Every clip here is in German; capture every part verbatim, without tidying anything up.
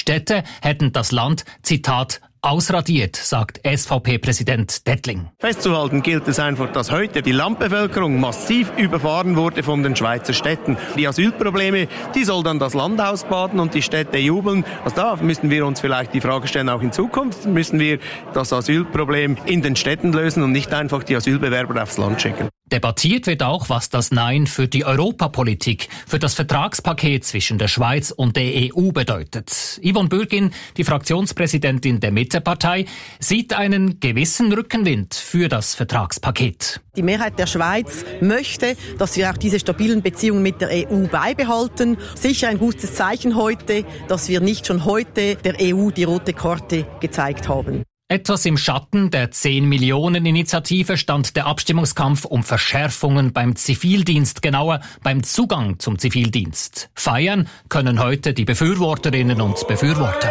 Städte hätten das Land, Zitat, ausradiert, sagt S V P-Präsident Dettling. Festzuhalten gilt es einfach, dass heute die Landbevölkerung massiv überfahren wurde von den Schweizer Städten. Die Asylprobleme, die soll dann das Land ausbaden und die Städte jubeln. Also da müssen wir uns vielleicht die Frage stellen, auch in Zukunft müssen wir das Asylproblem in den Städten lösen und nicht einfach die Asylbewerber aufs Land schicken. Debattiert wird auch, was das Nein für die Europapolitik, für das Vertragspaket zwischen der Schweiz und der E U bedeutet. Yvonne Bürgin, die Fraktionspräsidentin der Mittepartei, sieht einen gewissen Rückenwind für das Vertragspaket. Die Mehrheit der Schweiz möchte, dass wir auch diese stabilen Beziehungen mit der E U beibehalten. Sicher ein gutes Zeichen heute, dass wir nicht schon heute der E U die rote Karte gezeigt haben. Etwas im Schatten der zehn-Millionen-Initiative stand der Abstimmungskampf um Verschärfungen beim Zivildienst, genauer beim Zugang zum Zivildienst. Feiern können heute die Befürworterinnen und Befürworter.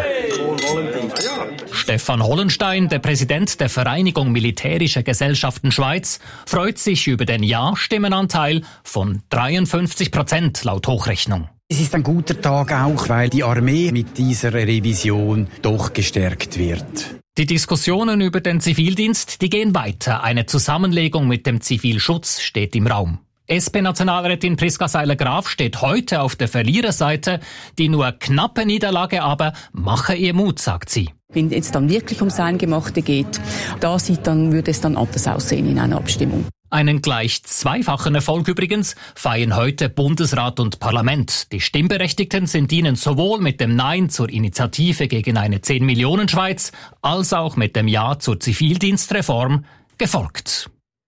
Stefan Hollenstein, der Präsident der Vereinigung Militärischer Gesellschaften Schweiz, freut sich über den Ja-Stimmenanteil von dreiundfünfzig Prozent laut Hochrechnung. Es ist ein guter Tag auch, weil die Armee mit dieser Revision doch gestärkt wird. Die Diskussionen über den Zivildienst, die gehen weiter. Eine Zusammenlegung mit dem Zivilschutz steht im Raum. S P-Nationalrätin Priska Seiler-Graf steht heute auf der Verliererseite. Die nur knappe Niederlage aber mache ihr Mut, sagt sie. Wenn es dann wirklich ums Eingemachte geht, da sieht dann, würde es dann anders aussehen in einer Abstimmung. Einen gleich zweifachen Erfolg übrigens feiern heute Bundesrat und Parlament. Die Stimmberechtigten sind ihnen sowohl mit dem Nein zur Initiative gegen eine zehn-Millionen-Schweiz als auch mit dem Ja zur Zivildienstreform gefolgt.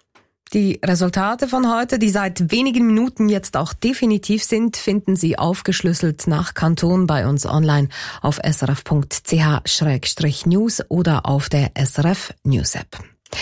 Die Resultate von heute, die seit wenigen Minuten jetzt auch definitiv sind, finden Sie aufgeschlüsselt nach Kanton bei uns online auf s r f punkt c h slash news oder auf der S R F News App.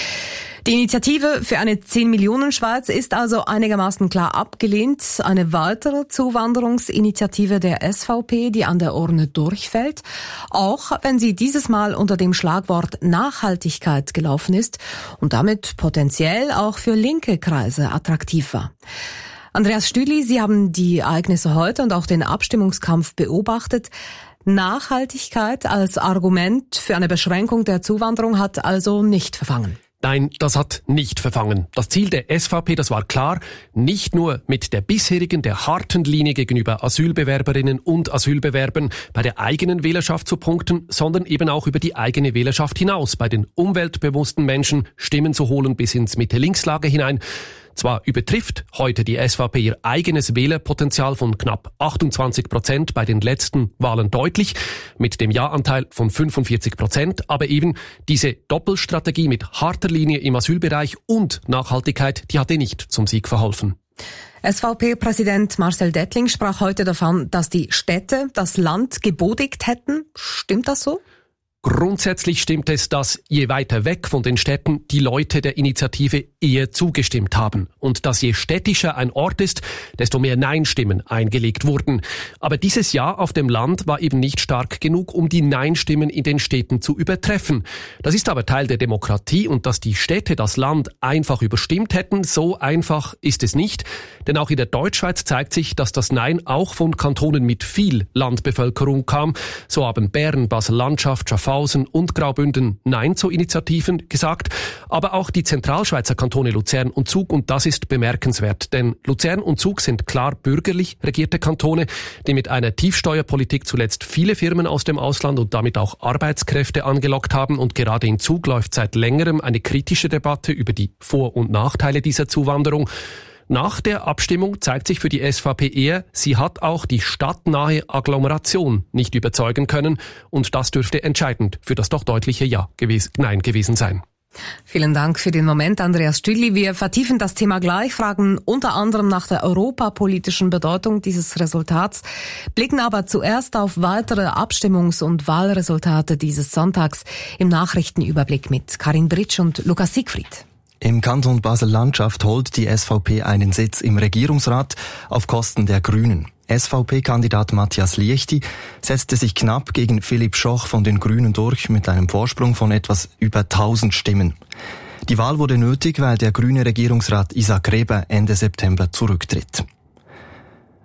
Die Initiative für eine zehn-Millionen-Schweiz ist also einigermaßen klar abgelehnt. Eine weitere Zuwanderungsinitiative der S V P, die an der Urne durchfällt, auch wenn sie dieses Mal unter dem Schlagwort Nachhaltigkeit gelaufen ist und damit potenziell auch für linke Kreise attraktiv war. Andreas Stüdli, Sie haben die Ereignisse heute und auch den Abstimmungskampf beobachtet. Nachhaltigkeit als Argument für eine Beschränkung der Zuwanderung hat also nicht verfangen. Nein, das hat nicht verfangen. Das Ziel der S V P, das war klar, nicht nur mit der bisherigen, der harten Linie gegenüber Asylbewerberinnen und Asylbewerbern bei der eigenen Wählerschaft zu punkten, sondern eben auch über die eigene Wählerschaft hinaus, bei den umweltbewussten Menschen Stimmen zu holen bis ins Mitte-Links-Lager hinein. Zwar übertrifft heute die S V P ihr eigenes Wählerpotenzial von knapp achtundzwanzig Prozent bei den letzten Wahlen deutlich, mit dem Ja-Anteil von fünfundvierzig Prozent, aber eben diese Doppelstrategie mit harter Linie im Asylbereich und Nachhaltigkeit, die hatte nicht zum Sieg verholfen. S V P-Präsident Marcel Dettling sprach heute davon, dass die Städte das Land gebodigt hätten. Stimmt das so? Grundsätzlich stimmt es, dass je weiter weg von den Städten die Leute der Initiative eher zugestimmt haben und dass je städtischer ein Ort ist, desto mehr Nein-Stimmen eingelegt wurden. Aber dieses Ja auf dem Land war eben nicht stark genug, um die Nein-Stimmen in den Städten zu übertreffen. Das ist aber Teil der Demokratie und dass die Städte das Land einfach überstimmt hätten, so einfach ist es nicht. Denn auch in der Deutschschweiz zeigt sich, dass das Nein auch von Kantonen mit viel Landbevölkerung kam. So haben Bern, Basel-Landschaft, Schaffhausen und Graubünden Nein zu Initiativen gesagt, aber auch die Zentralschweizer Kantone Luzern und Zug, und das ist bemerkenswert, denn Luzern und Zug sind klar bürgerlich regierte Kantone, die mit einer Tiefsteuerpolitik zuletzt viele Firmen aus dem Ausland und damit auch Arbeitskräfte angelockt haben, und gerade in Zug läuft seit längerem eine kritische Debatte über die Vor- und Nachteile dieser Zuwanderung. Nach der Abstimmung zeigt sich für die S V P eher, sie hat auch die stadtnahe Agglomeration nicht überzeugen können, und das dürfte entscheidend für das doch deutliche Ja gewesen, Nein gewesen sein. Vielen Dank für den Moment, Andreas Stüdli. Wir vertiefen das Thema gleich, fragen unter anderem nach der europapolitischen Bedeutung dieses Resultats, blicken aber zuerst auf weitere Abstimmungs- und Wahlresultate dieses Sonntags im Nachrichtenüberblick mit Karin Britsch und Lukas Siegfried. Im Kanton Basel-Landschaft holt die S V P einen Sitz im Regierungsrat auf Kosten der Grünen. S V P-Kandidat Matthias Liechti setzte sich knapp gegen Philipp Schoch von den Grünen durch mit einem Vorsprung von etwas über tausend Stimmen. Die Wahl wurde nötig, weil der grüne Regierungsrat Isaac Reber Ende September zurücktritt.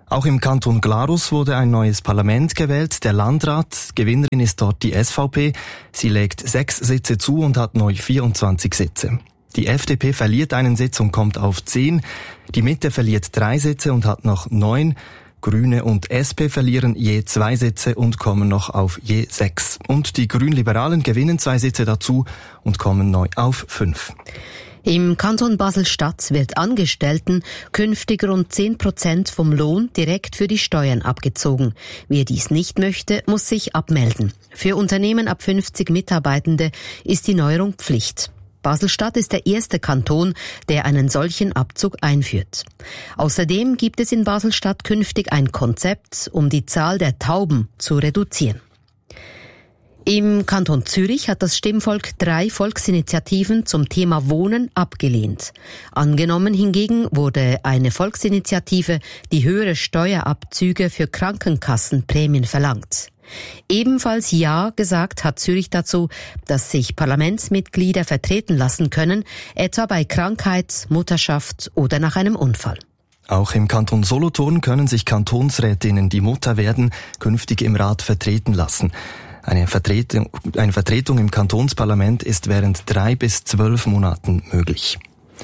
Auch im Kanton Glarus wurde ein neues Parlament gewählt. Der Landrat, Gewinnerin ist dort die S V P. Sie legt sechs Sitze zu und hat neu vierundzwanzig Sitze. Die F D P verliert einen Sitz und kommt auf zehn. Die Mitte verliert drei Sitze und hat noch neun. Grüne und S P verlieren je zwei Sitze und kommen noch auf je sechs. Und die Grünliberalen gewinnen zwei Sitze dazu und kommen neu auf fünf. Im Kanton Basel-Stadt wird Angestellten künftig rund zehn Prozent vom Lohn direkt für die Steuern abgezogen. Wer dies nicht möchte, muss sich abmelden. Für Unternehmen ab fünfzig Mitarbeitende ist die Neuerung Pflicht. Basel-Stadt ist der erste Kanton, der einen solchen Abzug einführt. Außerdem gibt es in Basel-Stadt künftig ein Konzept, um die Zahl der Tauben zu reduzieren. Im Kanton Zürich hat das Stimmvolk drei Volksinitiativen zum Thema Wohnen abgelehnt. Angenommen hingegen wurde eine Volksinitiative, die höhere Steuerabzüge für Krankenkassenprämien verlangt. Ebenfalls Ja gesagt hat Zürich dazu, dass sich Parlamentsmitglieder vertreten lassen können, etwa bei Krankheit, Mutterschaft oder nach einem Unfall. Auch im Kanton Solothurn können sich Kantonsrätinnen, die Mutter werden, künftig im Rat vertreten lassen. Eine Vertretung, eine Vertretung im Kantonsparlament ist während drei bis zwölf Monaten möglich.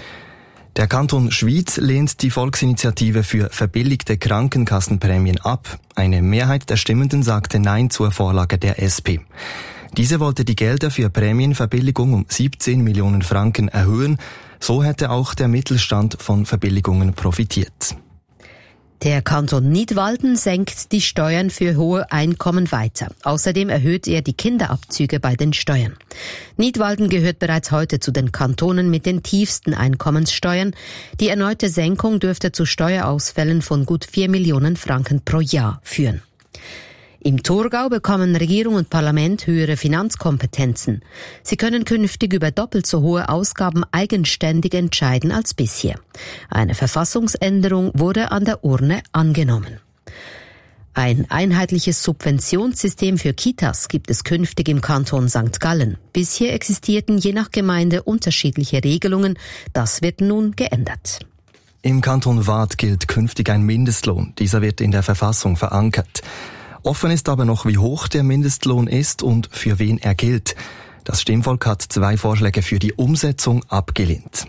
Der Kanton Schwyz lehnt die Volksinitiative für verbilligte Krankenkassenprämien ab. Eine Mehrheit der Stimmenden sagte Nein zur Vorlage der S P. Diese wollte die Gelder für Prämienverbilligung um siebzehn Millionen Franken erhöhen. So hätte auch der Mittelstand von Verbilligungen profitiert. Der Kanton Nidwalden senkt die Steuern für hohe Einkommen weiter. Außerdem erhöht er die Kinderabzüge bei den Steuern. Nidwalden gehört bereits heute zu den Kantonen mit den tiefsten Einkommenssteuern. Die erneute Senkung dürfte zu Steuerausfällen von gut vier Millionen Franken pro Jahr führen. Im Thurgau bekommen Regierung und Parlament höhere Finanzkompetenzen. Sie können künftig über doppelt so hohe Ausgaben eigenständig entscheiden als bisher. Eine Verfassungsänderung wurde an der Urne angenommen. Ein einheitliches Subventionssystem für Kitas gibt es künftig im Kanton Sankt Gallen. Bisher existierten je nach Gemeinde unterschiedliche Regelungen. Das wird nun geändert. Im Kanton Waadt gilt künftig ein Mindestlohn. Dieser wird in der Verfassung verankert. Offen ist aber noch, wie hoch der Mindestlohn ist und für wen er gilt. Das Stimmvolk hat zwei Vorschläge für die Umsetzung abgelehnt.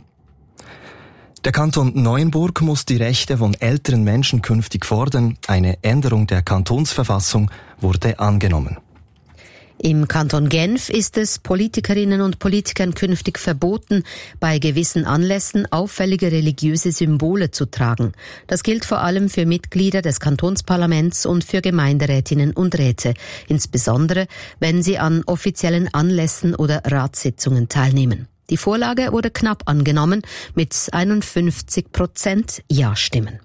Der Kanton Neuenburg muss die Rechte von älteren Menschen künftig fordern. Eine Änderung der Kantonsverfassung wurde angenommen. Im Kanton Genf ist es Politikerinnen und Politikern künftig verboten, bei gewissen Anlässen auffällige religiöse Symbole zu tragen. Das gilt vor allem für Mitglieder des Kantonsparlaments und für Gemeinderätinnen und Räte, insbesondere wenn sie an offiziellen Anlässen oder Ratssitzungen teilnehmen. Die Vorlage wurde knapp angenommen mit einundfünfzig Prozent Ja-Stimmen.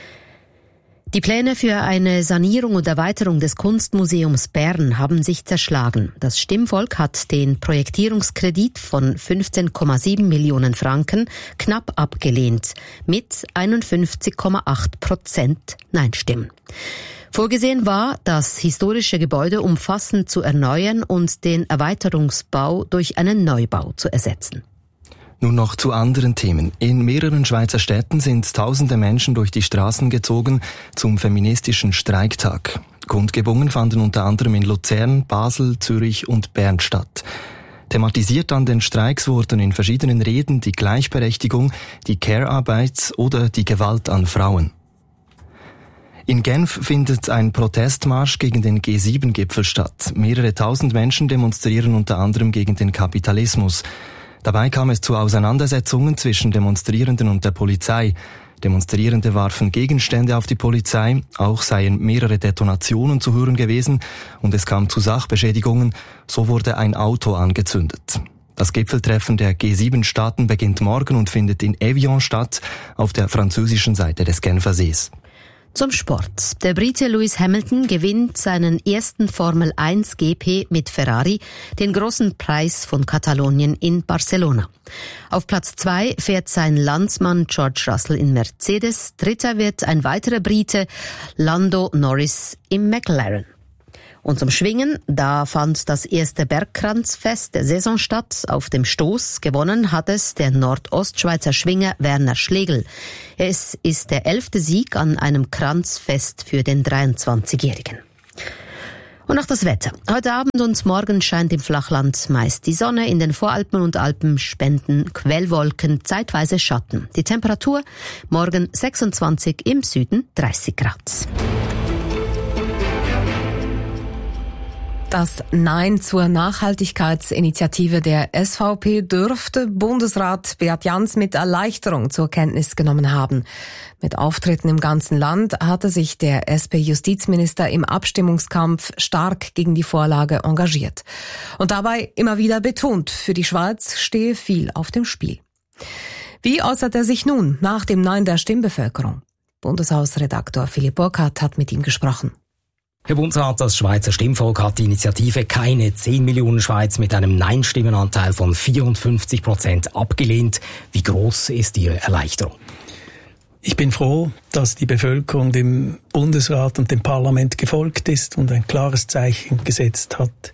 Die Pläne für eine Sanierung und Erweiterung des Kunstmuseums Bern haben sich zerschlagen. Das Stimmvolk hat den Projektierungskredit von fünfzehn Komma sieben Millionen Franken knapp abgelehnt, mit einundfünfzig Komma acht Prozent Nein-Stimmen. Vorgesehen war, das historische Gebäude umfassend zu erneuern und den Erweiterungsbau durch einen Neubau zu ersetzen. Nun noch zu anderen Themen. In mehreren Schweizer Städten sind tausende Menschen durch die Straßen gezogen zum feministischen Streiktag. Kundgebungen fanden unter anderem in Luzern, Basel, Zürich und Bern statt. Thematisiert an den Streiks wurden in verschiedenen Reden die Gleichberechtigung, die Care-Arbeit oder die Gewalt an Frauen. In Genf findet ein Protestmarsch gegen den G sieben Gipfel statt. Mehrere tausend Menschen demonstrieren unter anderem gegen den Kapitalismus. Dabei kam es zu Auseinandersetzungen zwischen Demonstrierenden und der Polizei. Demonstrierende warfen Gegenstände auf die Polizei, auch seien mehrere Detonationen zu hören gewesen und es kam zu Sachbeschädigungen, so wurde ein Auto angezündet. Das Gipfeltreffen der G sieben Staaten beginnt morgen und findet in Evian statt, auf der französischen Seite des Genfersees. Zum Sport. Der Brite Lewis Hamilton gewinnt seinen ersten Formel eins G P mit Ferrari, den großen Preis von Katalonien in Barcelona. Auf Platz zwei fährt sein Landsmann George Russell in Mercedes. Dritter wird ein weiterer Brite, Lando Norris im McLaren. Und zum Schwingen, da fand das erste Bergkranzfest der Saison statt. Auf dem Stoß gewonnen hat es der Nordostschweizer Schwinger Werner Schlegel. Es ist der elfte Sieg an einem Kranzfest für den dreiundzwanzigjährigen. Und noch das Wetter. Heute Abend und morgen scheint im Flachland meist die Sonne. In den Voralpen und Alpen spenden Quellwolken zeitweise Schatten. Die Temperatur morgen sechsundzwanzig, im Süden dreißig Grad. Das Nein zur Nachhaltigkeitsinitiative der S V P dürfte Bundesrat Beat Jans mit Erleichterung zur Kenntnis genommen haben. Mit Auftritten im ganzen Land hatte sich der S P-Justizminister im Abstimmungskampf stark gegen die Vorlage engagiert. Und dabei immer wieder betont, für die Schweiz stehe viel auf dem Spiel. Wie äußert er sich nun nach dem Nein der Stimmbevölkerung? Bundeshausredaktor Philipp Burkhardt hat mit ihm gesprochen. Herr Bundesrat, das Schweizer Stimmvolk hat die Initiative Keine zehn Millionen Schweiz mit einem Nein-Stimmenanteil von vierundfünfzig Prozent abgelehnt. Wie groß ist Ihre Erleichterung? Ich bin froh, dass die Bevölkerung dem Bundesrat und dem Parlament gefolgt ist und ein klares Zeichen gesetzt hat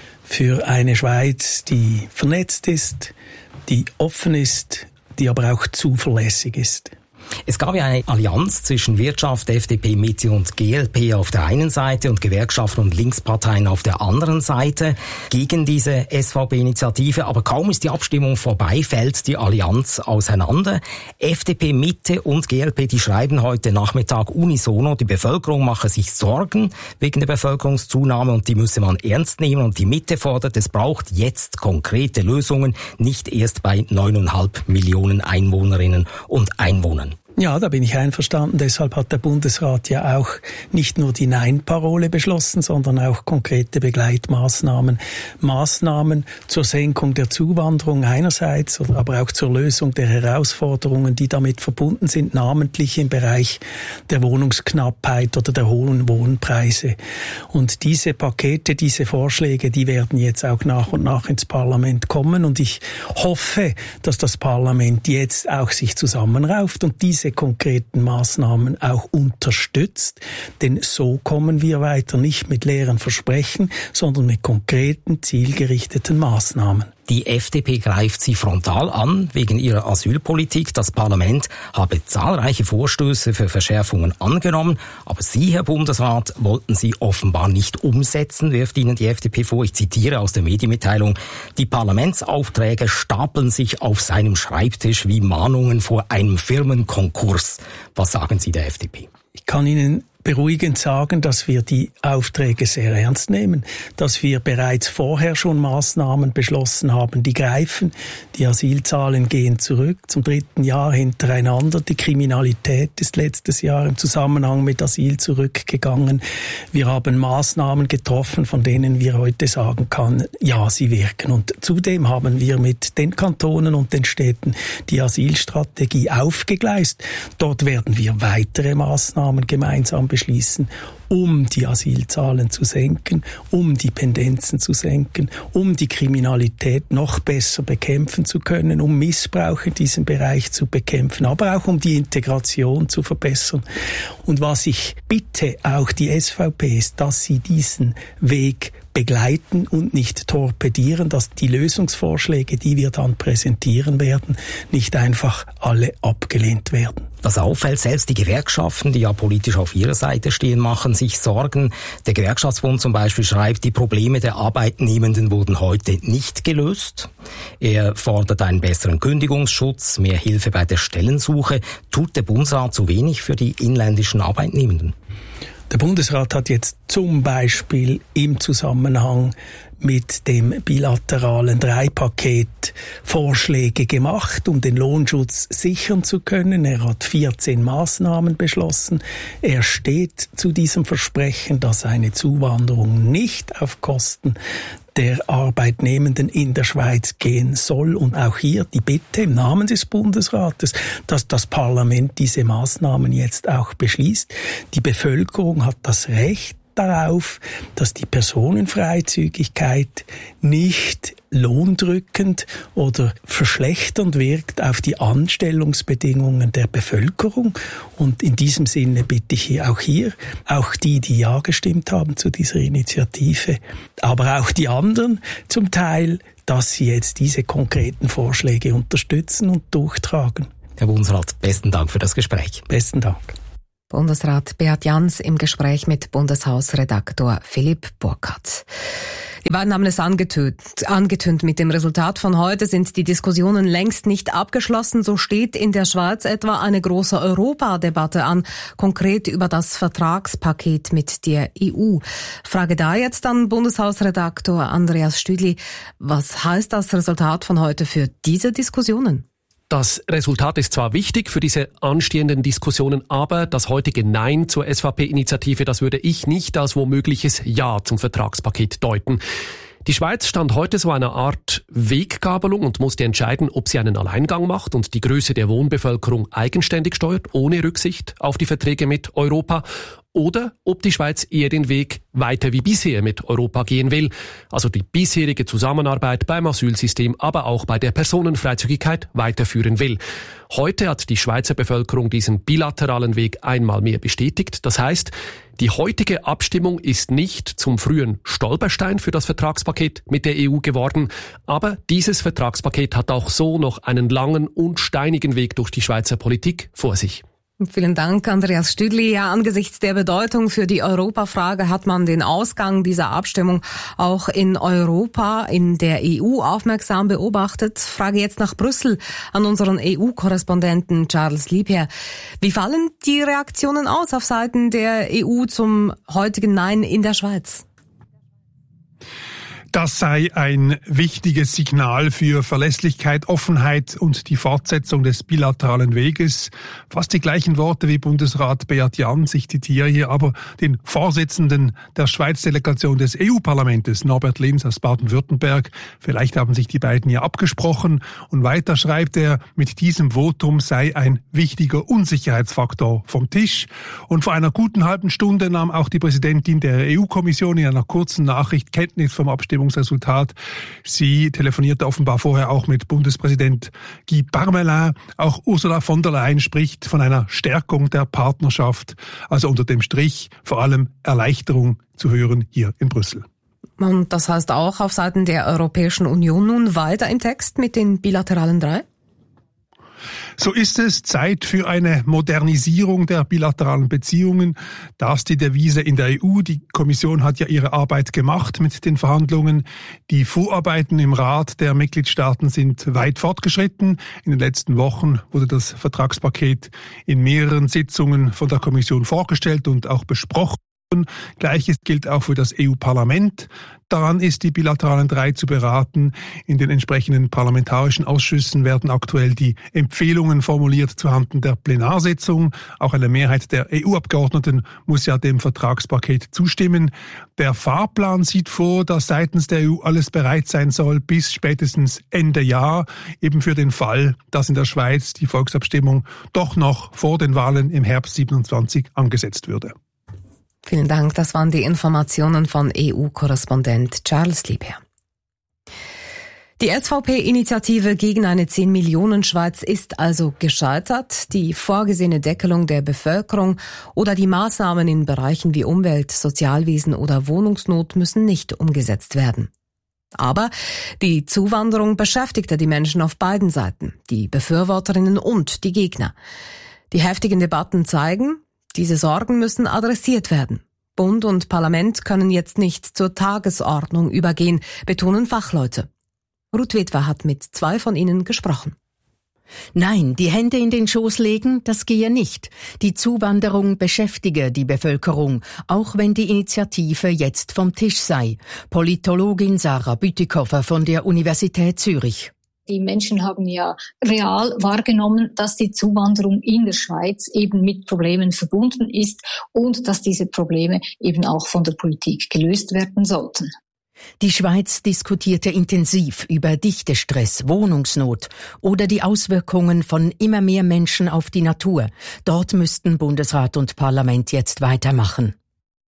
für eine Schweiz, die vernetzt ist, die offen ist, die aber auch zuverlässig ist. Es gab ja eine Allianz zwischen Wirtschaft, F D P, Mitte und G L P auf der einen Seite und Gewerkschaften und Linksparteien auf der anderen Seite gegen diese S V P-Initiative. Aber kaum ist die Abstimmung vorbei, fällt die Allianz auseinander. F D P, Mitte und G L P, die schreiben heute Nachmittag unisono, die Bevölkerung mache sich Sorgen wegen der Bevölkerungszunahme und die müsse man ernst nehmen. Und die Mitte fordert, es braucht jetzt konkrete Lösungen, nicht erst bei neuneinhalb Millionen Einwohnerinnen und Einwohnern. Ja, da bin ich einverstanden. Deshalb hat der Bundesrat ja auch nicht nur die Nein-Parole beschlossen, sondern auch konkrete Begleitmaßnahmen. Maßnahmen zur Senkung der Zuwanderung einerseits, aber auch zur Lösung der Herausforderungen, die damit verbunden sind, namentlich im Bereich der Wohnungsknappheit oder der hohen Wohnpreise. Und diese Pakete, diese Vorschläge, die werden jetzt auch nach und nach ins Parlament kommen. Und ich hoffe, dass das Parlament jetzt auch sich zusammenrauft und diese konkreten Maßnahmen auch unterstützt, denn so kommen wir weiter, nicht mit leeren Versprechen, sondern mit konkreten, zielgerichteten Maßnahmen. Die F D P greift sie frontal an wegen ihrer Asylpolitik. Das Parlament habe zahlreiche Vorstöße für Verschärfungen angenommen, aber Sie, Herr Bundesrat, wollten sie offenbar nicht umsetzen, wirft Ihnen die F D P vor. Ich zitiere aus der Medienmitteilung: Die Parlamentsaufträge stapeln sich auf seinem Schreibtisch wie Mahnungen vor einem Firmenkonkurs. Was sagen Sie der F D P? Ich kann Ihnen beruhigend sagen, dass wir die Aufträge sehr ernst nehmen, dass wir bereits vorher schon Maßnahmen beschlossen haben, die greifen. Die Asylzahlen gehen zurück, zum dritten Jahr hintereinander. Die Kriminalität ist letztes Jahr im Zusammenhang mit Asyl zurückgegangen. Wir haben Maßnahmen getroffen, von denen wir heute sagen können, ja, sie wirken. Und zudem haben wir mit den Kantonen und den Städten die Asylstrategie aufgegleist. Dort werden wir weitere Maßnahmen gemeinsam beschließen, um die Asylzahlen zu senken, um die Pendenzen zu senken, um die Kriminalität noch besser bekämpfen zu können, um Missbrauch in diesem Bereich zu bekämpfen, aber auch um die Integration zu verbessern. Und was ich bitte auch die S V P ist, dass sie diesen Weg begleiten und nicht torpedieren, dass die Lösungsvorschläge, die wir dann präsentieren werden, nicht einfach alle abgelehnt werden. Was auffällt, selbst die Gewerkschaften, die ja politisch auf ihrer Seite stehen, machen sich Sorgen. Der Gewerkschaftsbund zum Beispiel schreibt, die Probleme der Arbeitnehmenden wurden heute nicht gelöst. Er fordert einen besseren Kündigungsschutz, mehr Hilfe bei der Stellensuche. Tut der Bundesrat zu wenig für die inländischen Arbeitnehmenden? Der Bundesrat hat jetzt zum Beispiel im Zusammenhang mit dem bilateralen Dreipaket Vorschläge gemacht, um den Lohnschutz sichern zu können. Er hat vierzehn Maßnahmen beschlossen. Er steht zu diesem Versprechen, dass eine Zuwanderung nicht auf Kosten der Arbeitnehmenden in der Schweiz gehen soll. Und auch hier die Bitte im Namen des Bundesrates, dass das Parlament diese Maßnahmen jetzt auch beschließt. Die Bevölkerung hat das Recht, darauf, dass die Personenfreizügigkeit nicht lohndrückend oder verschlechternd wirkt auf die Anstellungsbedingungen der Bevölkerung. Und in diesem Sinne bitte ich hier auch hier, auch die, die ja gestimmt haben zu dieser Initiative, aber auch die anderen zum Teil, dass sie jetzt diese konkreten Vorschläge unterstützen und durchtragen. Herr Bundesrat, besten Dank für das Gespräch. Besten Dank. Bundesrat Beat Jans im Gespräch mit Bundeshausredaktor Philipp Burkhardt. Die beiden haben es angetönt, angetönt. Mit dem Resultat von heute sind die Diskussionen längst nicht abgeschlossen. So steht in der Schweiz etwa eine große Europadebatte an, konkret über das Vertragspaket mit der E U. Frage da jetzt an Bundeshausredaktor Andreas Stüdli. Was heißt das Resultat von heute für diese Diskussionen? Das Resultat ist zwar wichtig für diese anstehenden Diskussionen, aber das heutige Nein zur S V P-Initiative, das würde ich nicht als womögliches Ja zum Vertragspaket deuten. Die Schweiz stand heute so einer Art Weggabelung und musste entscheiden, ob sie einen Alleingang macht und die Größe der Wohnbevölkerung eigenständig steuert, ohne Rücksicht auf die Verträge mit Europa, oder ob die Schweiz eher den Weg weiter wie bisher mit Europa gehen will, also die bisherige Zusammenarbeit beim Asylsystem, aber auch bei der Personenfreizügigkeit weiterführen will. Heute hat die Schweizer Bevölkerung diesen bilateralen Weg einmal mehr bestätigt. Das heißt, die heutige Abstimmung ist nicht zum frühen Stolperstein für das Vertragspaket mit der E U geworden, aber dieses Vertragspaket hat auch so noch einen langen und steinigen Weg durch die Schweizer Politik vor sich. Vielen Dank, Andreas Stüdli. Ja, angesichts der Bedeutung für die Europafrage hat man den Ausgang dieser Abstimmung auch in Europa, in der E U aufmerksam beobachtet. Frage jetzt nach Brüssel an unseren E U-Korrespondenten Charles Liebherr. Wie fallen die Reaktionen aus auf Seiten der E U zum heutigen Nein in der Schweiz? Das sei ein wichtiges Signal für Verlässlichkeit, Offenheit und die Fortsetzung des bilateralen Weges. Fast die gleichen Worte wie Bundesrat Beat Jans. Ich zitiere hier aber den Vorsitzenden der Schweiz-Delegation des E U-Parlaments, Norbert Linz aus Baden-Württemberg. Vielleicht haben sich die beiden ja abgesprochen. Und weiter schreibt er, mit diesem Votum sei ein wichtiger Unsicherheitsfaktor vom Tisch. Und vor einer guten halben Stunde nahm auch die Präsidentin der E U-Kommission in einer kurzen Nachricht Kenntnis vom Abstimmungsresultat. Sie telefonierte offenbar vorher auch mit Bundespräsident Guy Parmelin. Auch Ursula von der Leyen spricht von einer Stärkung der Partnerschaft. Also unter dem Strich vor allem Erleichterung zu hören hier in Brüssel. Und das heißt auch auf Seiten der Europäischen Union nun weiter im Text mit den bilateralen drei? So ist es Zeit für eine Modernisierung der bilateralen Beziehungen. Das ist die Devise in der E U. Die Kommission hat ja ihre Arbeit gemacht mit den Verhandlungen. Die Vorarbeiten im Rat der Mitgliedstaaten sind weit fortgeschritten. In den letzten Wochen wurde das Vertragspaket in mehreren Sitzungen von der Kommission vorgestellt und auch besprochen. Gleiches gilt auch für das E U-Parlament. Daran ist die bilateralen drei zu beraten. In den entsprechenden parlamentarischen Ausschüssen werden aktuell die Empfehlungen formuliert zuhanden der Plenarsitzung. Auch eine Mehrheit der E U-Abgeordneten muss ja dem Vertragspaket zustimmen. Der Fahrplan sieht vor, dass seitens der E U alles bereit sein soll bis spätestens Ende Jahr, eben für den Fall, dass in der Schweiz die Volksabstimmung doch noch vor den Wahlen im Herbst siebenundzwanzig angesetzt würde. Vielen Dank, das waren die Informationen von E U-Korrespondent Charles Liebherr. Die S V P-Initiative gegen eine zehn Millionen Schweiz ist also gescheitert. Die vorgesehene Deckelung der Bevölkerung oder die Maßnahmen in Bereichen wie Umwelt, Sozialwesen oder Wohnungsnot müssen nicht umgesetzt werden. Aber die Zuwanderung beschäftigte die Menschen auf beiden Seiten, die Befürworterinnen und die Gegner. Die heftigen Debatten zeigen, diese Sorgen müssen adressiert werden. Bund und Parlament können jetzt nicht zur Tagesordnung übergehen, betonen Fachleute. Ruth Witwer hat mit zwei von ihnen gesprochen. Nein, die Hände in den Schoß legen, das gehe nicht. Die Zuwanderung beschäftige die Bevölkerung, auch wenn die Initiative jetzt vom Tisch sei. Politologin Sarah Bütikofer von der Universität Zürich. Die Menschen haben ja real wahrgenommen, dass die Zuwanderung in der Schweiz eben mit Problemen verbunden ist und dass diese Probleme eben auch von der Politik gelöst werden sollten. Die Schweiz diskutierte intensiv über Dichtestress, Wohnungsnot oder die Auswirkungen von immer mehr Menschen auf die Natur. Dort müssten Bundesrat und Parlament jetzt weitermachen.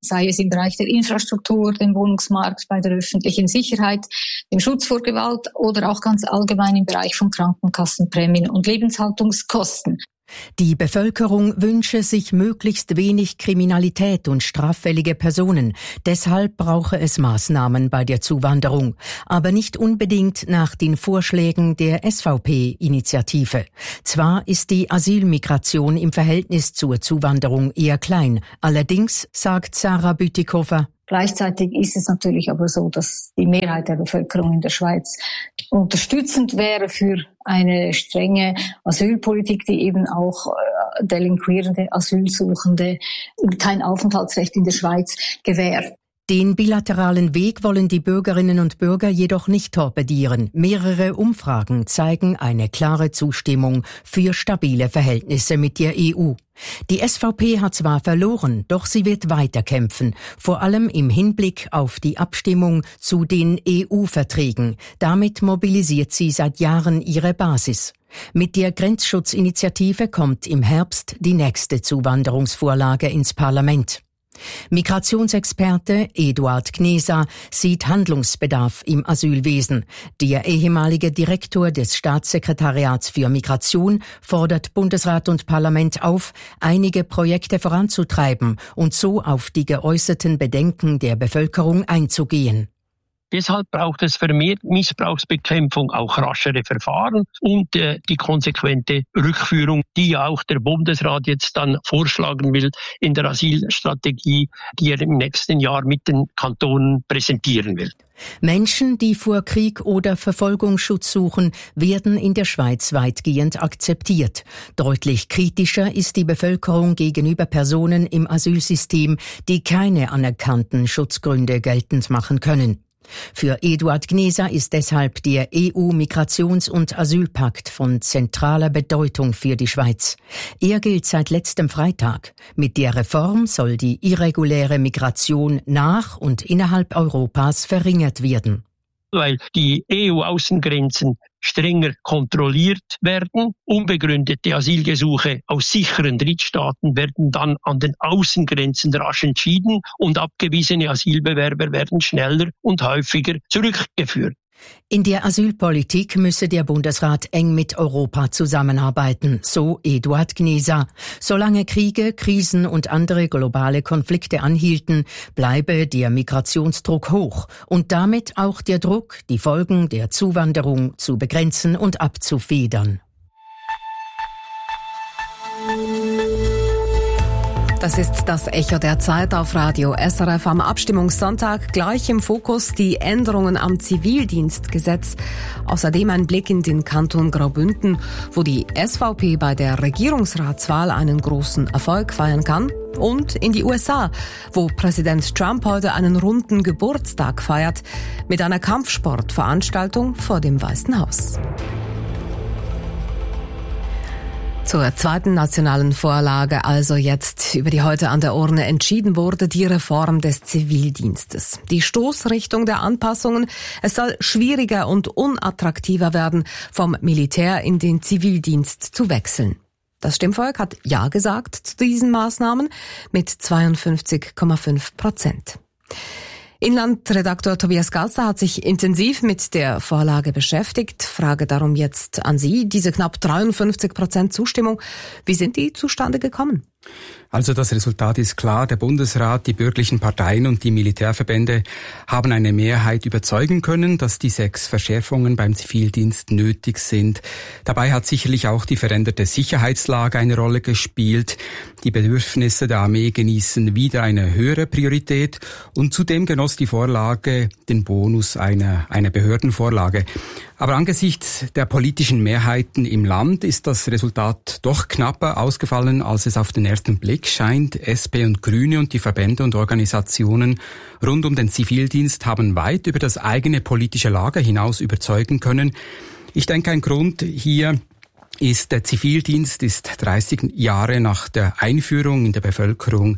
sei es im Bereich der Infrastruktur, dem Wohnungsmarkt, bei der öffentlichen Sicherheit, dem Schutz vor Gewalt oder auch ganz allgemein im Bereich von Krankenkassenprämien und Lebenshaltungskosten. Die Bevölkerung wünsche sich möglichst wenig Kriminalität und straffällige Personen. Deshalb brauche es Maßnahmen bei der Zuwanderung, aber nicht unbedingt nach den Vorschlägen der S V P-Initiative. Zwar ist die Asylmigration im Verhältnis zur Zuwanderung eher klein, allerdings, sagt Sarah Bütikofer, gleichzeitig ist es natürlich aber so, dass die Mehrheit der Bevölkerung in der Schweiz unterstützend wäre für eine strenge Asylpolitik, die eben auch äh, delinquierende Asylsuchende kein Aufenthaltsrecht in der Schweiz gewährt. Den bilateralen Weg wollen die Bürgerinnen und Bürger jedoch nicht torpedieren. Mehrere Umfragen zeigen eine klare Zustimmung für stabile Verhältnisse mit der E U. Die S V P hat zwar verloren, doch sie wird weiterkämpfen, vor allem im Hinblick auf die Abstimmung zu den E U-Verträgen. Damit mobilisiert sie seit Jahren ihre Basis. Mit der Grenzschutzinitiative kommt im Herbst die nächste Zuwanderungsvorlage ins Parlament. Migrationsexperte Eduard Gneser sieht Handlungsbedarf im Asylwesen. Der ehemalige Direktor des Staatssekretariats für Migration fordert Bundesrat und Parlament auf, einige Projekte voranzutreiben und so auf die geäußerten Bedenken der Bevölkerung einzugehen. Deshalb braucht es vermehrt Missbrauchsbekämpfung, auch raschere Verfahren und äh, die konsequente Rückführung, die ja auch der Bundesrat jetzt dann vorschlagen will in der Asylstrategie, die er im nächsten Jahr mit den Kantonen präsentieren will. Menschen, die vor Krieg oder Verfolgung Schutz suchen, werden in der Schweiz weitgehend akzeptiert. Deutlich kritischer ist die Bevölkerung gegenüber Personen im Asylsystem, die keine anerkannten Schutzgründe geltend machen können. Für Eduard Gneser ist deshalb der E U-Migrations- und Asylpakt von zentraler Bedeutung für die Schweiz. Er gilt seit letztem Freitag. Mit der Reform soll die irreguläre Migration nach und innerhalb Europas verringert werden. Weil die E U-Außengrenzen strenger kontrolliert werden. Unbegründete Asylgesuche aus sicheren Drittstaaten werden dann an den Außengrenzen rasch entschieden und abgewiesene Asylbewerber werden schneller und häufiger zurückgeführt. In der Asylpolitik müsse der Bundesrat eng mit Europa zusammenarbeiten, so Eduard Gneser. Solange Kriege, Krisen und andere globale Konflikte anhielten, bleibe der Migrationsdruck hoch und damit auch der Druck, die Folgen der Zuwanderung zu begrenzen und abzufedern. Das ist das Echo der Zeit auf Radio S R F am Abstimmungssonntag. Gleich im Fokus die Änderungen am Zivildienstgesetz. Außerdem ein Blick in den Kanton Graubünden, wo die S V P bei der Regierungsratswahl einen großen Erfolg feiern kann. Und in die U S A, wo Präsident Trump heute einen runden Geburtstag feiert, mit einer Kampfsportveranstaltung vor dem Weißen Haus. Zur zweiten nationalen Vorlage, also jetzt, über die heute an der Urne entschieden wurde, die Reform des Zivildienstes. Die Stoßrichtung der Anpassungen: Es soll schwieriger und unattraktiver werden, vom Militär in den Zivildienst zu wechseln. Das Stimmvolk hat Ja gesagt zu diesen Maßnahmen mit zweiundfünfzig Komma fünf Prozent. Inlandredaktor Tobias Gasser hat sich intensiv mit der Vorlage beschäftigt. Frage darum jetzt an Sie, diese knapp dreiundfünfzig Prozent Zustimmung, wie sind die zustande gekommen? Also das Resultat ist klar. Der Bundesrat, die bürgerlichen Parteien und die Militärverbände haben eine Mehrheit überzeugen können, dass die sechs Verschärfungen beim Zivildienst nötig sind. Dabei hat sicherlich auch die veränderte Sicherheitslage eine Rolle gespielt. Die Bedürfnisse der Armee genießen wieder eine höhere Priorität und zudem genoss die Vorlage den Bonus einer, einer Behördenvorlage. Aber angesichts der politischen Mehrheiten im Land ist das Resultat doch knapper ausgefallen, als es auf den ersten Blick scheint. S P und Grüne und die Verbände und Organisationen rund um den Zivildienst haben weit über das eigene politische Lager hinaus überzeugen können. Ich denke, ein Grund hier ist, der Zivildienst ist dreißig Jahre nach der Einführung in der Bevölkerung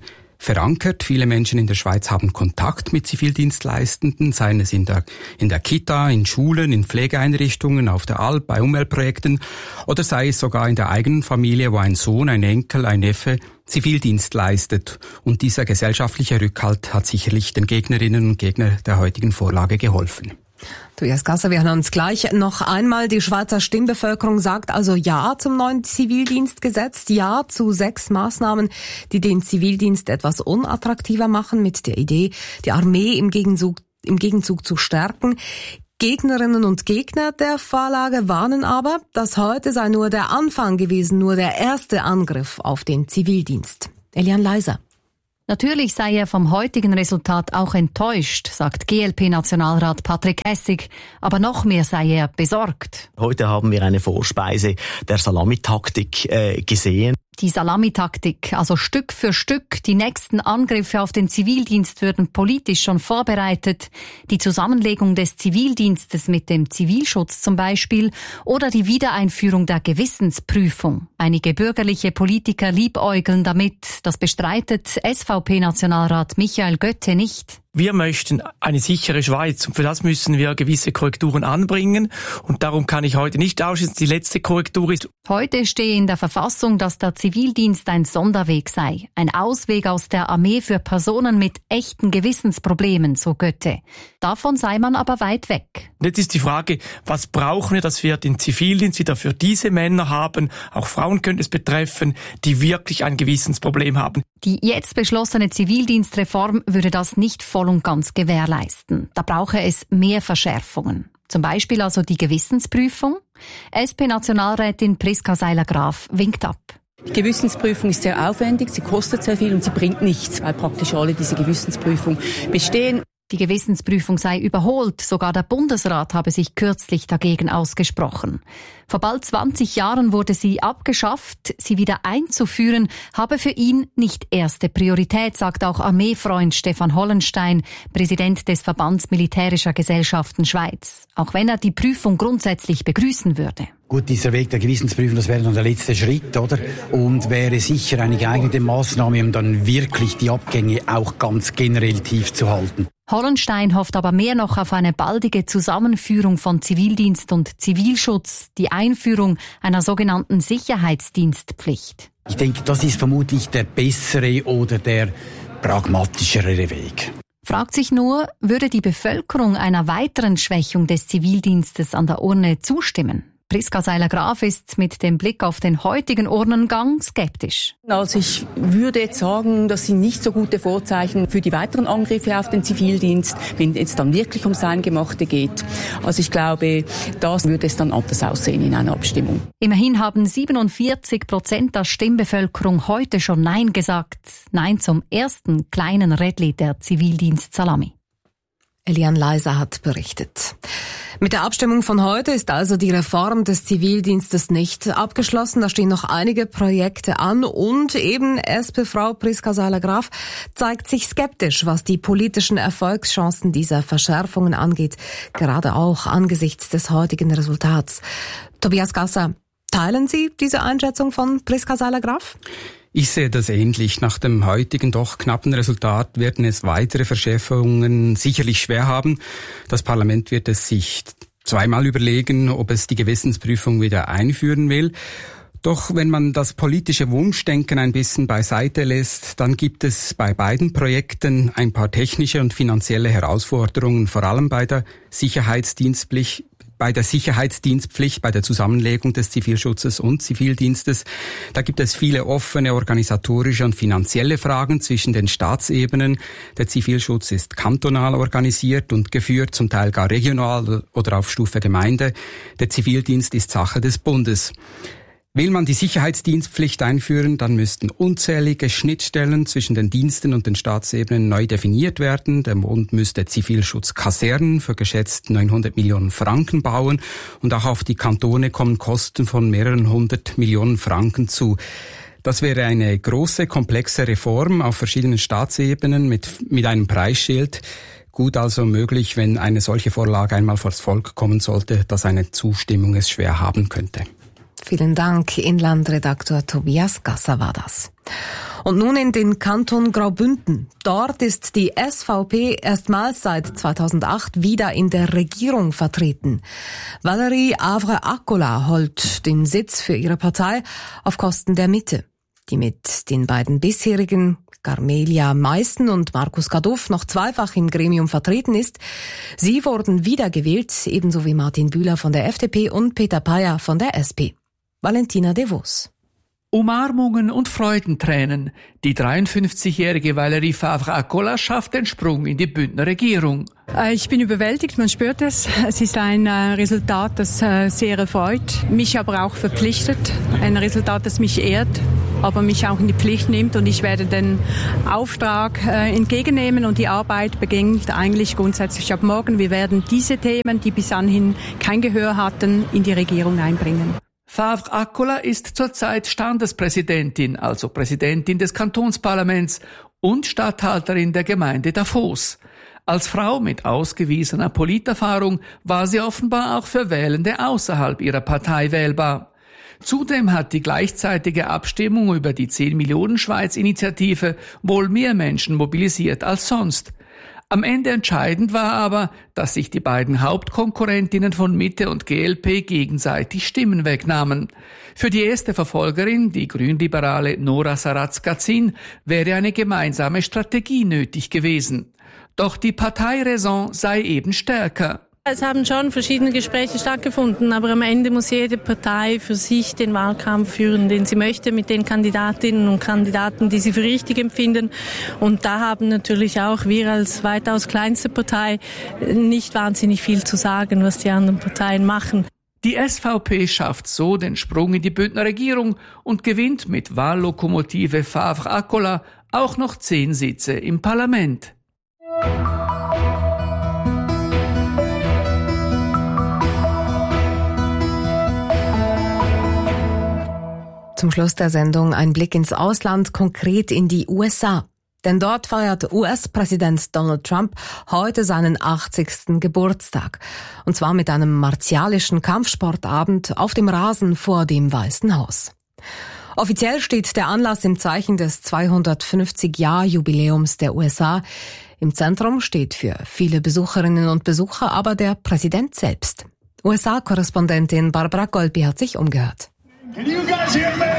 verankert. Viele Menschen in der Schweiz haben Kontakt mit Zivildienstleistenden, seien es in der, in der Kita, in Schulen, in Pflegeeinrichtungen, auf der Alp, bei Umweltprojekten oder sei es sogar in der eigenen Familie, wo ein Sohn, ein Enkel, ein Neffe Zivildienst leistet. Und dieser gesellschaftliche Rückhalt hat sicherlich den Gegnerinnen und Gegnern der heutigen Vorlage geholfen. Tobias Gasser, wir hören uns gleich noch einmal. Die Schweizer Stimmbevölkerung sagt also Ja zum neuen Zivildienstgesetz, Ja zu sechs Maßnahmen, die den Zivildienst etwas unattraktiver machen, mit der Idee, die Armee im Gegenzug, im Gegenzug zu stärken. Gegnerinnen und Gegner der Vorlage warnen aber, dass heute sei nur der Anfang gewesen, nur der erste Angriff auf den Zivildienst. Elian Leiser. Natürlich sei er vom heutigen Resultat auch enttäuscht, sagt G L P-Nationalrat Patrick Hessig. Aber noch mehr sei er besorgt. Heute haben wir eine Vorspeise der Salamitaktik äh, gesehen. Die Salamitaktik, also Stück für Stück, die nächsten Angriffe auf den Zivildienst würden politisch schon vorbereitet. Die Zusammenlegung des Zivildienstes mit dem Zivilschutz zum Beispiel oder die Wiedereinführung der Gewissensprüfung. Einige bürgerliche Politiker liebäugeln damit. Das bestreitet S V P-Nationalrat Michael Götte nicht. Wir möchten eine sichere Schweiz und für das müssen wir gewisse Korrekturen anbringen und darum kann ich heute nicht ausschließen, die letzte Korrektur ist. Heute stehe in der Verfassung, dass der Zivildienst ein Sonderweg sei, ein Ausweg aus der Armee für Personen mit echten Gewissensproblemen, so Götte. Davon sei man aber weit weg. Und jetzt ist die Frage, was brauchen wir, dass wir den Zivildienst wieder für diese Männer haben, auch Frauen könnte es betreffen, die wirklich ein Gewissensproblem haben. Die jetzt beschlossene Zivildienstreform würde das nicht voll und ganz gewährleisten. Da brauche es mehr Verschärfungen. Zum Beispiel also die Gewissensprüfung. S P-Nationalrätin Priska Seiler-Graf winkt ab. Die Gewissensprüfung ist sehr aufwendig, sie kostet sehr viel und sie bringt nichts, weil praktisch alle diese Gewissensprüfung bestehen. Die Gewissensprüfung sei überholt. Sogar der Bundesrat habe sich kürzlich dagegen ausgesprochen. Vor bald zwanzig Jahren wurde sie abgeschafft. Sie wieder einzuführen, habe für ihn nicht erste Priorität, sagt auch Armeefreund Stefan Hollenstein, Präsident des Verbands Militärischer Gesellschaften Schweiz. Auch wenn er die Prüfung grundsätzlich begrüßen würde. Gut, dieser Weg der Gewissensprüfung, das wäre dann der letzte Schritt, oder? Und wäre sicher eine geeignete Maßnahme, um dann wirklich die Abgänge auch ganz generell tief zu halten. Hollenstein hofft aber mehr noch auf eine baldige Zusammenführung von Zivildienst und Zivilschutz, die Einführung einer sogenannten Sicherheitsdienstpflicht. Ich denke, das ist vermutlich der bessere oder der pragmatischere Weg. Fragt sich nur, würde die Bevölkerung einer weiteren Schwächung des Zivildienstes an der Urne zustimmen? Priska Seiler-Graf ist mit dem Blick auf den heutigen Urnengang skeptisch. Also ich würde jetzt sagen, das sind nicht so gute Vorzeichen für die weiteren Angriffe auf den Zivildienst, wenn es dann wirklich ums Eingemachte geht. Also ich glaube, das würde es dann anders aussehen in einer Abstimmung. Immerhin haben siebenundvierzig Prozent der Stimmbevölkerung heute schon Nein gesagt. Nein zum ersten kleinen Rädli der Zivildienst-Salami. Elian Leiser hat berichtet. Mit der Abstimmung von heute ist also die Reform des Zivildienstes nicht abgeschlossen. Da stehen noch einige Projekte an und eben S P-Frau Priska Seiler-Graf zeigt sich skeptisch, was die politischen Erfolgschancen dieser Verschärfungen angeht, gerade auch angesichts des heutigen Resultats. Tobias Gasser, teilen Sie diese Einschätzung von Priska Seiler-Graf? Ich sehe das ähnlich. Nach dem heutigen doch knappen Resultat werden es weitere Verschärfungen sicherlich schwer haben. Das Parlament wird es sich zweimal überlegen, ob es die Gewissensprüfung wieder einführen will. Doch wenn man das politische Wunschdenken ein bisschen beiseite lässt, dann gibt es bei beiden Projekten ein paar technische und finanzielle Herausforderungen, vor allem bei der Sicherheitsdienstpflicht. Bei der Sicherheitsdienstpflicht, bei der Zusammenlegung des Zivilschutzes und Zivildienstes. Da gibt es viele offene organisatorische und finanzielle Fragen zwischen den Staatsebenen. Der Zivilschutz ist kantonal organisiert und geführt, zum Teil gar regional oder auf Stufe Gemeinde. Der Zivildienst ist Sache des Bundes. Will man die Sicherheitsdienstpflicht einführen, dann müssten unzählige Schnittstellen zwischen den Diensten und den Staatsebenen neu definiert werden. Der Bund müsste Zivilschutzkasernen für geschätzt neunhundert Millionen Franken bauen und auch auf die Kantone kommen Kosten von mehreren hundert Millionen Franken zu. Das wäre eine große, komplexe Reform auf verschiedenen Staatsebenen mit, mit einem Preisschild. Gut also möglich, wenn eine solche Vorlage einmal vors Volk kommen sollte, dass eine Zustimmung es schwer haben könnte. Vielen Dank, Inlandredaktor Tobias Gasser war das. Und nun in den Kanton Graubünden. Dort ist die S V P erstmals seit zweitausendacht wieder in der Regierung vertreten. Valérie Avre-Akkola holt den Sitz für ihre Partei auf Kosten der Mitte, die mit den beiden bisherigen, Carmelia Meissen und Markus Kaduff, noch zweifach im Gremium vertreten ist. Sie wurden wiedergewählt, ebenso wie Martin Bühler von der F D P und Peter Payer von der S P. Valentina de Vos. Umarmungen und Freudentränen. Die dreiundfünfzigjährige Valérie Favre-Akkola schafft den Sprung in die Bündner Regierung. Ich bin überwältigt, man spürt es. Es ist ein Resultat, das sehr erfreut, mich aber auch verpflichtet. Ein Resultat, das mich ehrt, aber mich auch in die Pflicht nimmt. Und ich werde den Auftrag entgegennehmen und die Arbeit beginnt eigentlich grundsätzlich ab morgen. Wir werden diese Themen, die bis anhin kein Gehör hatten, in die Regierung einbringen. Favre-Akkola ist zurzeit Standespräsidentin, also Präsidentin des Kantonsparlaments und Statthalterin der Gemeinde Davos. Als Frau mit ausgewiesener Politerfahrung war sie offenbar auch für Wählende außerhalb ihrer Partei wählbar. Zudem hat die gleichzeitige Abstimmung über die zehn-Millionen-Schweiz-Initiative wohl mehr Menschen mobilisiert als sonst. Am Ende entscheidend war aber, dass sich die beiden Hauptkonkurrentinnen von Mitte und G L P gegenseitig Stimmen wegnahmen. Für die erste Verfolgerin, die grünliberale Nora Saratz-Gazin, wäre eine gemeinsame Strategie nötig gewesen. Doch die Parteiräson sei eben stärker. Es haben schon verschiedene Gespräche stattgefunden, aber am Ende muss jede Partei für sich den Wahlkampf führen, den sie möchte, mit den Kandidatinnen und Kandidaten, die sie für richtig empfinden. Und da haben natürlich auch wir als weitaus kleinste Partei nicht wahnsinnig viel zu sagen, was die anderen Parteien machen. Die S V P schafft so den Sprung in die Bündner Regierung und gewinnt mit Wahllokomotive Favre-Akkola auch noch zehn Sitze im Parlament. Zum Schluss der Sendung ein Blick ins Ausland, konkret in die U S A. Denn dort feiert U S-Präsident Donald Trump heute seinen achtzigsten Geburtstag. Und zwar mit einem martialischen Kampfsportabend auf dem Rasen vor dem Weißen Haus. Offiziell steht der Anlass im Zeichen des zweihundertfünfzig-Jahr-Jubiläums der U S A. Im Zentrum steht für viele Besucherinnen und Besucher aber der Präsident selbst. U S A-Korrespondentin Barbara Golpi hat sich umgehört. Can you guys hear me?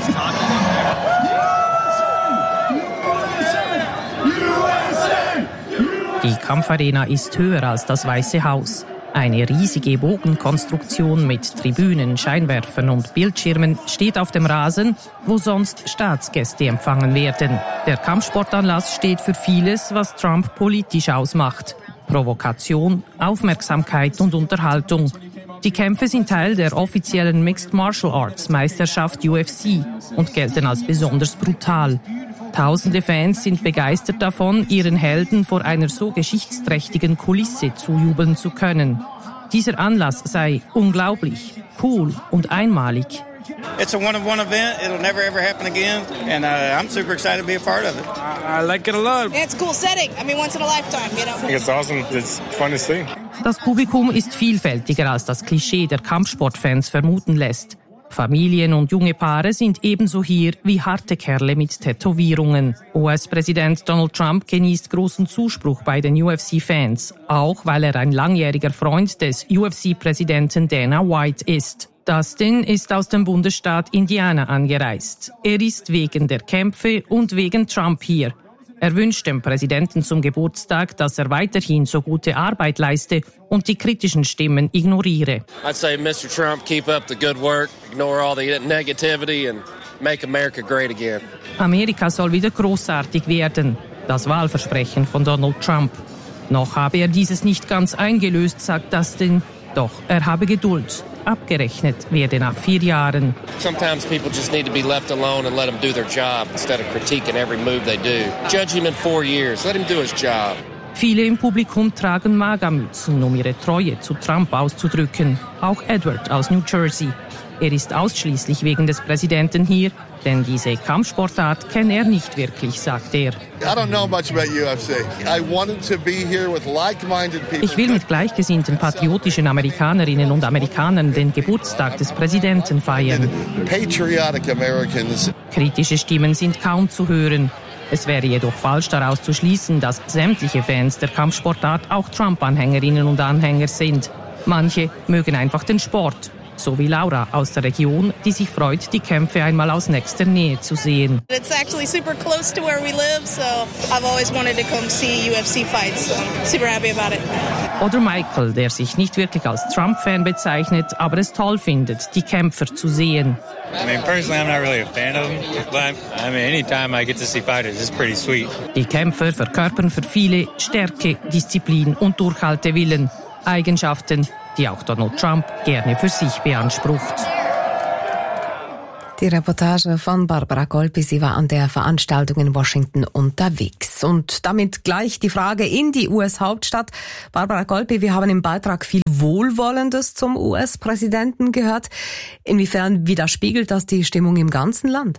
Die Kampfarena ist höher als das Weiße Haus. Eine riesige Bogenkonstruktion mit Tribünen, Scheinwerfern und Bildschirmen steht auf dem Rasen, wo sonst Staatsgäste empfangen werden. Der Kampfsportanlass steht für vieles, was Trump politisch ausmacht. Provokation, Aufmerksamkeit und Unterhaltung. Die Kämpfe sind Teil der offiziellen Mixed Martial Arts Meisterschaft U F C und gelten als besonders brutal. Tausende Fans sind begeistert davon, ihren Helden vor einer so geschichtsträchtigen Kulisse zujubeln zu können. Dieser Anlass sei unglaublich, cool und einmalig. It's a one-of-one event. It'll never ever happen again, and uh, I'm super excited to be a part of it. I, I like it a lot. Yeah, it's a cool setting. I mean, once in a lifetime, you know. I think it's awesome. It's fun to see. Das Publikum ist vielfältiger, als das Klischee der Kampfsportfans vermuten lässt. Familien und junge Paare sind ebenso hier wie harte Kerle mit Tätowierungen. U S-Präsident Donald Trump genießt großen Zuspruch bei den U F C-Fans, auch weil er ein langjähriger Freund des U F C-Präsidenten Dana White ist. Dustin ist aus dem Bundesstaat Indiana angereist. Er ist wegen der Kämpfe und wegen Trump hier. Er wünscht dem Präsidenten zum Geburtstag, dass er weiterhin so gute Arbeit leiste und die kritischen Stimmen ignoriere. I'd say, Mister Trump, keep up the good work, ignore all the negativity and make America great again. Amerika soll wieder großartig werden. Das Wahlversprechen von Donald Trump. Noch habe er dieses nicht ganz eingelöst, sagt Dustin. Doch er habe Geduld. Abgerechnet werde nach vier Jahren. Sometimes people just need to be left alone and let him do their job instead of critiquing every move they do. Judge him in four years. Let him do his job. Viele im Publikum tragen Magamützen, um ihre Treue zu Trump auszudrücken. Auch Edward aus New Jersey. Er ist ausschließlich wegen des Präsidenten hier, denn diese Kampfsportart kenne er nicht wirklich, sagt er. Ich will mit gleichgesinnten patriotischen Amerikanerinnen und Amerikanern den Geburtstag des Präsidenten feiern. Kritische Stimmen sind kaum zu hören. Es wäre jedoch falsch daraus zu schließen, dass sämtliche Fans der Kampfsportart auch Trump-Anhängerinnen und Anhänger sind. Manche mögen einfach den Sport. So wie Laura aus der Region, die sich freut, die Kämpfe einmal aus nächster Nähe zu sehen. It's actually super close to where we live, so I've always wanted to come see U F C fights, so I'm super happy about it. Oder Michael, der sich nicht wirklich als Trump-Fan bezeichnet, aber es toll findet, die Kämpfer zu sehen. I mean, personally, I'm not really a fan of them, but I mean, anytime I get to see fighters, it's pretty sweet. Die Kämpfer verkörpern für viele Stärke, Disziplin und Durchhaltewillen. Eigenschaften, die auch Donald Trump gerne für sich beansprucht. Die Reportage von Barbara Golpi, sie war an der Veranstaltung in Washington unterwegs. Und damit gleich die Frage in die U S-Hauptstadt. Barbara Golpi, wir haben im Beitrag viel Wohlwollendes zum U S-Präsidenten gehört. Inwiefern widerspiegelt das die Stimmung im ganzen Land?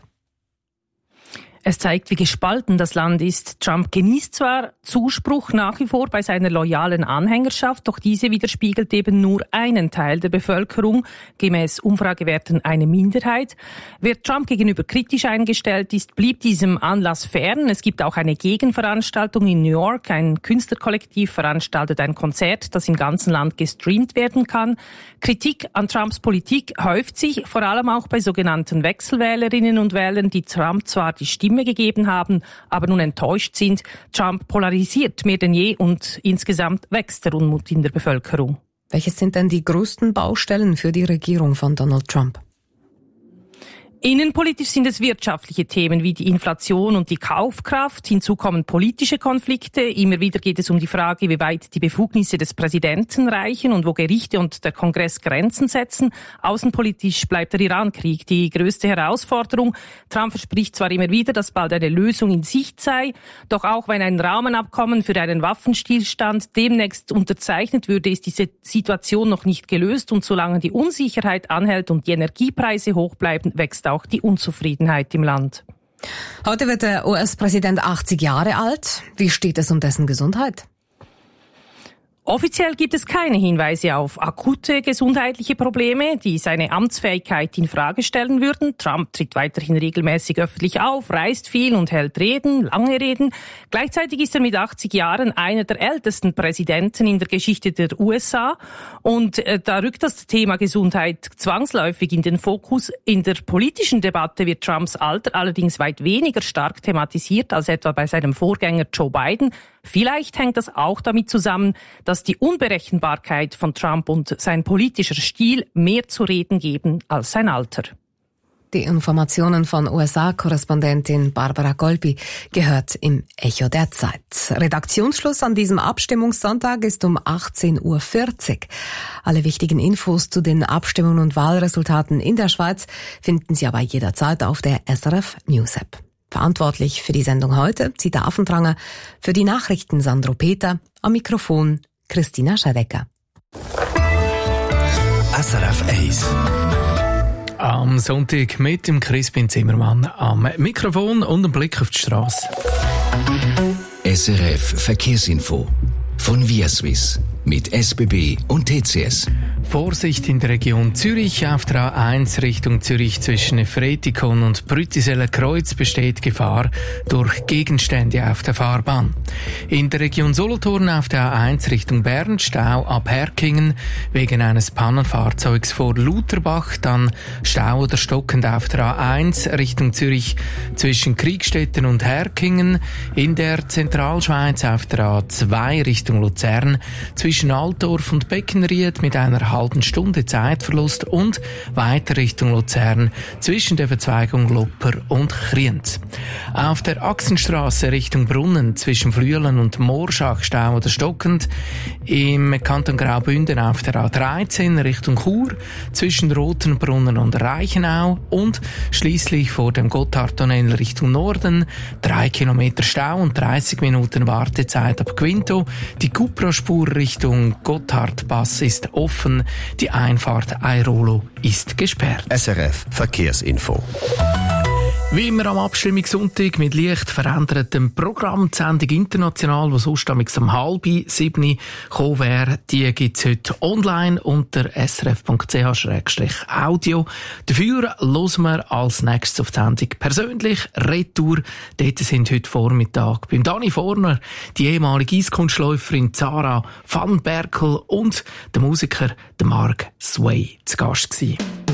Es zeigt, wie gespalten das Land ist. Trump genießt zwar Zuspruch nach wie vor bei seiner loyalen Anhängerschaft, doch diese widerspiegelt eben nur einen Teil der Bevölkerung, gemäß Umfragewerten eine Minderheit. Wer Trump gegenüber kritisch eingestellt ist, blieb diesem Anlass fern. Es gibt auch eine Gegenveranstaltung in New York. Ein Künstlerkollektiv veranstaltet ein Konzert, das im ganzen Land gestreamt werden kann. Kritik an Trumps Politik häuft sich, vor allem auch bei sogenannten Wechselwählerinnen und Wählern, die Trump zwar die Stimme gegeben haben, aber nun enttäuscht sind. Trump polarisiert mehr denn je und insgesamt wächst der Unmut in der Bevölkerung. Welches sind denn die größten Baustellen für die Regierung von Donald Trump? Innenpolitisch sind es wirtschaftliche Themen wie die Inflation und die Kaufkraft. Hinzu kommen politische Konflikte. Immer wieder geht es um die Frage, wie weit die Befugnisse des Präsidenten reichen und wo Gerichte und der Kongress Grenzen setzen. Außenpolitisch bleibt der Iran-Krieg die größte Herausforderung. Trump verspricht zwar immer wieder, dass bald eine Lösung in Sicht sei, doch auch wenn ein Rahmenabkommen für einen Waffenstillstand demnächst unterzeichnet würde, ist diese Situation noch nicht gelöst. Und solange die Unsicherheit anhält und die Energiepreise hoch bleiben, wächst auch auch die Unzufriedenheit im Land. Heute wird der U S-Präsident achtzig Jahre alt. Wie steht es um dessen Gesundheit? Offiziell gibt es keine Hinweise auf akute gesundheitliche Probleme, die seine Amtsfähigkeit in Frage stellen würden. Trump tritt weiterhin regelmäßig öffentlich auf, reist viel und hält Reden, lange Reden. Gleichzeitig ist er mit achtzig Jahren einer der ältesten Präsidenten in der Geschichte der U S A. Und äh, da rückt das Thema Gesundheit zwangsläufig in den Fokus. In der politischen Debatte wird Trumps Alter allerdings weit weniger stark thematisiert als etwa bei seinem Vorgänger Joe Biden. Vielleicht hängt das auch damit zusammen, dass die Unberechenbarkeit von Trump und sein politischer Stil mehr zu reden geben als sein Alter. Die Informationen von U S A-Korrespondentin Barbara Golpi gehört im Echo der Zeit. Redaktionsschluss an diesem Abstimmungssonntag ist um achtzehn Uhr vierzig. Alle wichtigen Infos zu den Abstimmungen und Wahlresultaten in der Schweiz finden Sie aber jederzeit auf der S R F News App. Verantwortlich für die Sendung heute Zita Affentranger, für die Nachrichten Sandro Peter, am Mikrofon Christina Schedecker. S R F eins. Am Sonntag mit dem Crispin Zimmermann am Mikrofon und einem Blick auf die Straße. S R F Verkehrsinfo von ViaSwiss mit S B B und T C S. Vorsicht in der Region Zürich. Auf der A eins Richtung Zürich zwischen Fretikon und Brüttiseler Kreuz besteht Gefahr durch Gegenstände auf der Fahrbahn. In der Region Solothurn auf der A eins Richtung Bern Stau ab Herkingen wegen eines Pannenfahrzeugs vor Lutherbach. Dann Stau oder stockend auf der A eins Richtung Zürich zwischen Kriegstetten und Herkingen. In der Zentralschweiz auf der A zwei Richtung Luzern zwischen Altdorf und Beckenried mit einer halben Stunde Zeitverlust und weiter Richtung Luzern zwischen der Verzweigung Lopper und Kriens. Auf der Achsenstraße Richtung Brunnen zwischen Flüelen und Morschach Stau oder stockend. Im Kanton Graubünden auf der A dreizehn Richtung Chur zwischen Rotenbrunnen und Reichenau und schließlich vor dem Gotthardtunnel Richtung Norden drei Kilometer Stau und dreißig Minuten Wartezeit ab Quinto. Die Cupra-Spur Richtung Gotthardpass ist offen, die Einfahrt Airolo ist gesperrt. S R F Verkehrsinfo. Wie immer am Abstimmungssonntag mit leicht verändertem Programm. Die Sendung international, die sonst am halb sieben gekommen wäre, die gibt es heute online unter s r f punkt c h slash audio. Dafür hören wir als nächstes auf die Sendung persönlich Retour. Dort sind heute Vormittag beim Dani Forner die ehemalige Eiskunstläuferin Zara van Berkel und der Musiker der Mark Sway zu Gast gewesen.